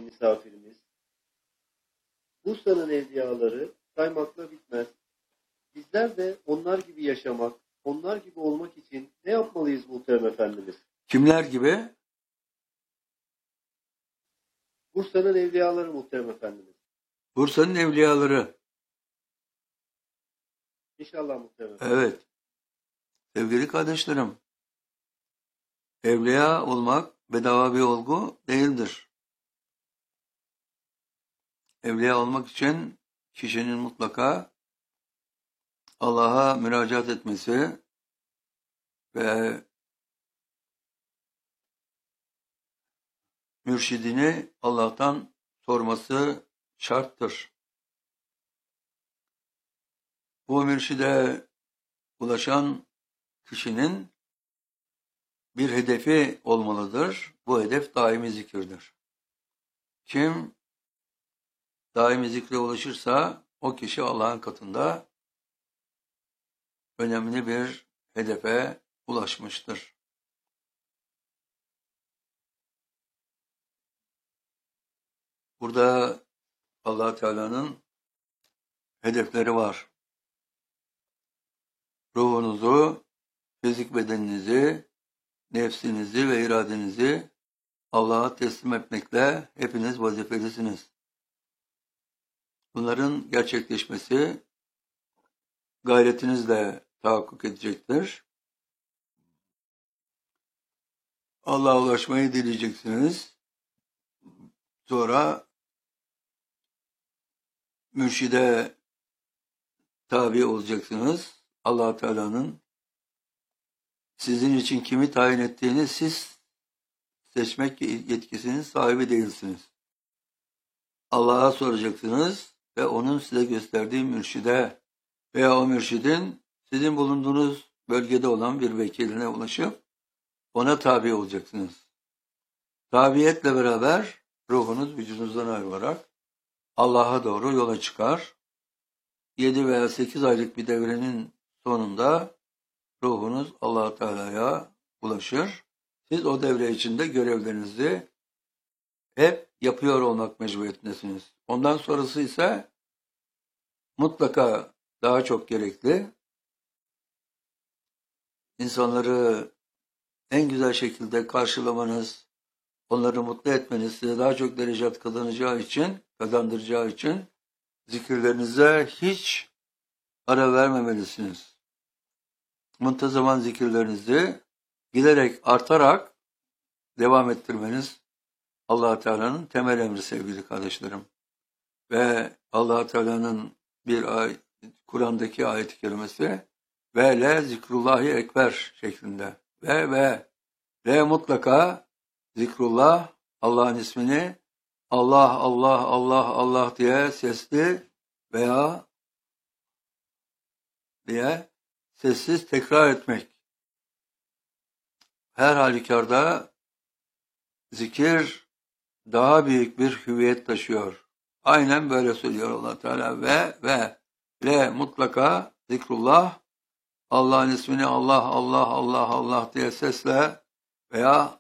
misafirimiz. Bursa'nın evliyaları saymakla bitmez. Bizler de onlar gibi yaşamak, onlar gibi olmak için ne yapmalıyız muhterem efendimiz? Kimler gibi? Bursa'nın evliyaları muhterem efendimiz. Bursa'nın evliyaları. İnşallah muhterem efendimiz. Evet. Sevgili kardeşlerim, evliya olmak bedava bir olgu değildir. Evliya olmak için kişinin mutlaka Allah'a müracaat etmesi ve mürşidini Allah'tan sorması şarttır. Bu mürşide ulaşan kişinin bir hedefi olmalıdır. Bu hedef daimi zikirdir. Kim daimi zikre ulaşırsa o kişi Allah'ın katında önemli bir hedefe ulaşmıştır. Burada Allah Teala'nın hedefleri var. Ruhunuzu, fizik bedeninizi, nefsinizi ve iradenizi Allah'a teslim etmekle hepiniz vazifelisiniz. Bunların gerçekleşmesi gayretinizle tahakkuk edecektir. Allah'a ulaşmayı dileyeceksiniz. Sonra mürşide tabi olacaksınız. Allah Teala'nın sizin için kimi tayin ettiğini siz seçmek yetkisinin sahibi değilsiniz. Allah'a soracaksınız ve onun size gösterdiği mürşide veya o mürşidin sizin bulunduğunuz bölgede olan bir vekiline ulaşıp ona tabi olacaksınız. Tabiyetle beraber ruhunuz vücudunuzdan ayrılarak Allah'a doğru yola çıkar. 7 veya 8 aylık bir devrenin sonunda ruhunuz Allah Teala'ya ulaşır. Siz o devre içinde görevlerinizi hep yapıyor olmak mecburiyetindesiniz. Ondan sonrası ise mutlaka daha çok gerekli. İnsanları en güzel şekilde karşılamanız, onları mutlu etmeniz size daha çok derecat kazandıracağı için zikirlerinize hiç ara vermemelisiniz. Muntazaman zikirlerinizi giderek artarak devam ettirmeniz Allah Teala'nın temel emri sevgili kardeşlerim. Ve Allah Teala'nın bir Kur'an'daki ayet-i kerimesi ve le zikrullahi ekber şeklinde. Ve mutlaka zikrullah, Allah'ın ismini Allah, Allah, Allah, Allah diye sesli veya sessiz tekrar etmek. Her halükarda zikir daha büyük bir hüviyet taşıyor. Aynen böyle söylüyor Allah Teala ve le mutlaka zikrullah, Allah'ın ismini Allah, Allah, Allah, Allah diye sesle veya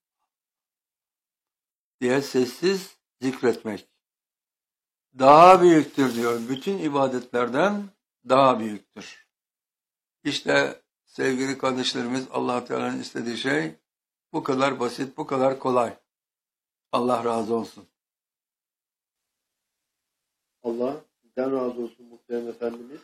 diye sessiz zikretmek. Daha büyüktür diyor. Bütün ibadetlerden daha büyüktür. İşte sevgili kardeşlerimiz Allah Teala'nın istediği şey bu kadar basit, bu kadar kolay. Allah razı olsun. Allah sizden razı olsun muhterem efendimiz.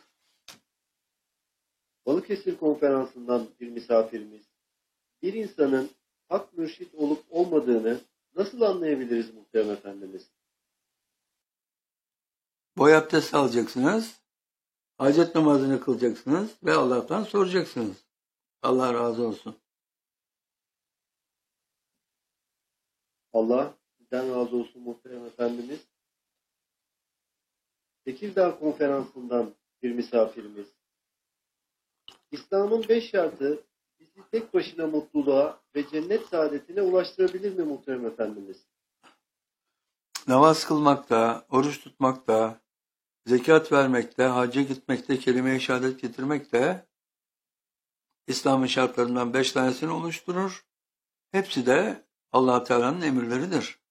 Balıkesir konferansından bir misafirimiz. Bir insanın hak mürşit olup olmadığını nasıl anlayabiliriz muhterem efendimiz? Boy abdest alacaksınız, hacet namazını kılacaksınız ve Allah'tan soracaksınız. Allah razı olsun. Allah sizden razı olsun muhterem efendimiz. Tekirdağ konferansından bir misafirimiz. İslam'ın 5 şartı bizi tek başına mutluluğa ve cennet saadetine ulaştırabilir mi muhterem efendimiz? Namaz kılmakta, oruç tutmakta, zekat vermekte, hacca gitmekte, kelime-i şehadet getirmekte İslam'ın şartlarından 5 tanesini oluşturur. Hepsi de Allah Teala'nın emirleridir.